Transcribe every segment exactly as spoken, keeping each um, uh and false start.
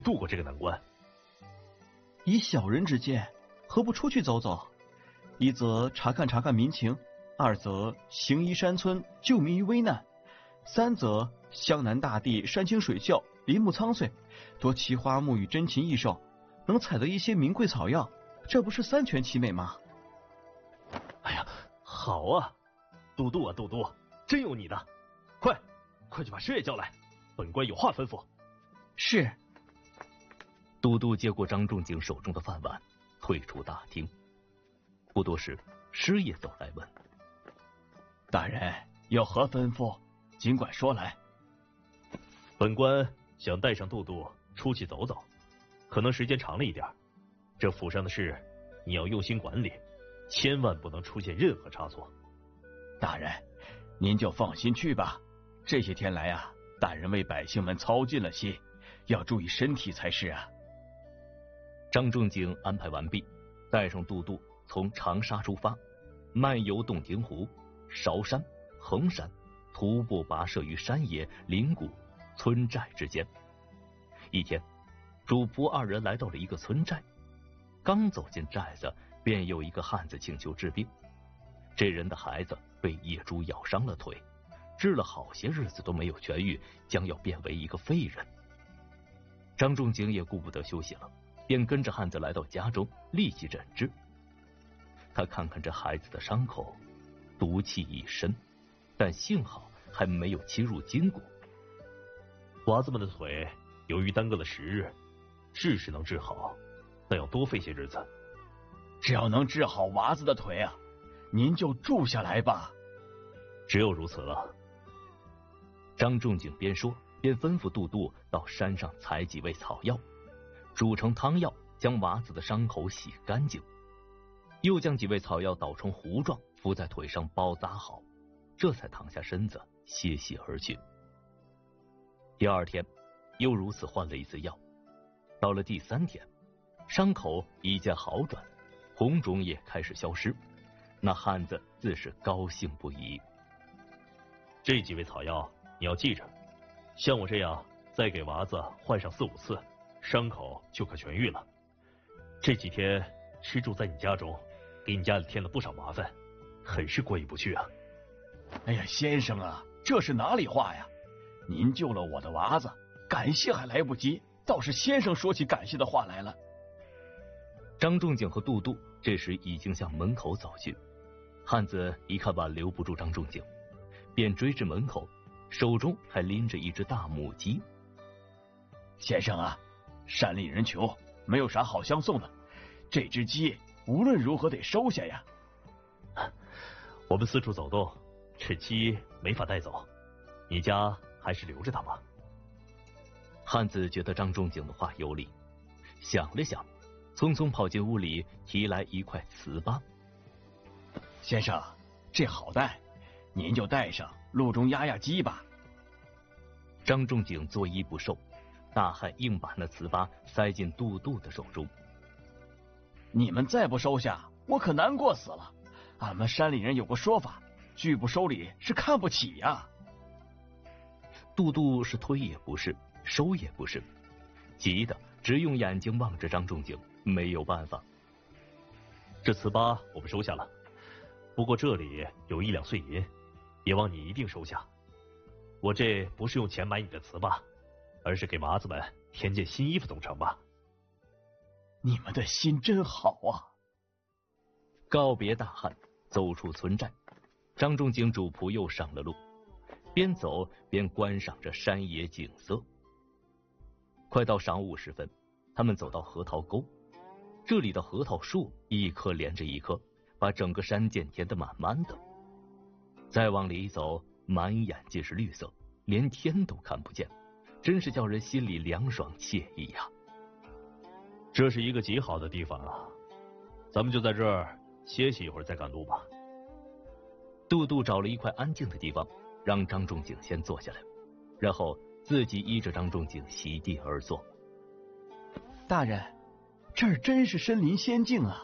渡过这个难关。 以小人之见，何不出去走走？一则查看查看民情，二则行医山村，救民于危难，三则湘南大地山清水秀，林木苍翠，多奇花木与珍禽异兽，能采得一些名贵草药，这不是三全其美吗？ 哎呀，好啊，都督啊都督，真有你的！快快去把师爷叫来，本官有话吩咐。 是。 都督接过张仲景手中的饭碗，退出大厅。不多时，师爷走来问： 大人有何吩咐？尽管说来。 本官想带上都督出去走走，可能时间长了一点，这府上的事你要用心管理，千万不能出现任何差错。 大人，您就放心去吧。这些天来啊，大人为百姓们操尽了心，要注意身体才是啊。 张仲景安排完毕，带上都督从长沙出发，漫游洞庭湖、韶山、衡山，徒步跋涉于山野、林谷、村寨之间。一天，主仆二人来到了一个村寨，刚走进寨子，便有一个汉子请求治病。这人的孩子被野猪咬伤了腿，治了好些日子都没有痊愈，将要变为一个废人。张仲景也顾不得休息了，便跟着汉子来到家中，立即诊治。他看看这孩子的伤口，毒气已深，但幸好还没有侵入筋骨。 娃子们的腿由于耽搁了十日，治是能治好，但要多费些日子。 只要能治好娃子的腿啊，您就住下来吧。 只有如此了。 张仲景边说边吩咐都督到山上采几味草药，煮成汤药，将娃子的伤口洗干净，又将几味草药捣成糊状，敷在腿上包扎好，这才躺下身子歇息而去。第二天又如此换了一次药，到了第三天，伤口已见好转，红肿也开始消失，那汉子自是高兴不已。 这几味草药你要记着，像我这样再给娃子换上四五次，伤口就可痊愈了。这几天吃住在你家中，给你家里添了不少麻烦，很是过意不去啊。 哎呀，先生啊，这是哪里话呀？您救了我的娃子，感谢还来不及，倒是先生说起感谢的话来了。 张仲景和都督这时已经向门口走去，汉子一看挽留不住张仲景，便追至门口，手中还拎着一只大母鸡。 先生啊，山里人穷，没有啥好相送的，这只鸡无论如何得收下呀。 我们四处走动，这鸡没法带走，你家还是留着它吧。 汉子觉得张仲景的话有理，想了想，匆匆跑进屋里，提来一块糍粑。 先生，这好带，您就带上，路中压压鸡吧。 张仲景作揖不受，大汉硬把那糍粑塞进都督的手中。 你们再不收下，我可难过死了。俺们山里人有个说法，拒不收礼是看不起呀。 都督是推也不是，收也不是，急得只用眼睛望着张仲景，没有办法。 这糍粑我们收下了，不过这里有一两碎银，也望你一定收下。我这不是用钱买你的糍粑，而是给娃子们添件新衣服，总成吧？ 你们的心真好啊！ 告别大汉，走出村寨，张仲景主仆又上了路，边走边观赏着山野景色。快到晌午时分，他们走到核桃沟，这里的核桃树一棵连着一棵，把整个山涧填得满满的。再往里走，满眼皆是绿色，连天都看不见，真是叫人心里凉爽惬意呀。 这是一个极好的地方啊，咱们就在这儿歇息一会儿再赶路吧。 都督找了一块安静的地方，让张仲景先坐下来，然后自己依着张仲景席地而坐。 大人，这儿真是身临仙境啊！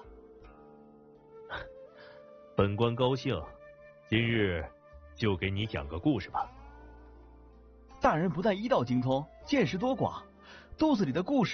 本官高兴，今日就给你讲个故事吧。 大人不但医道精通，见识多广，肚子里的故事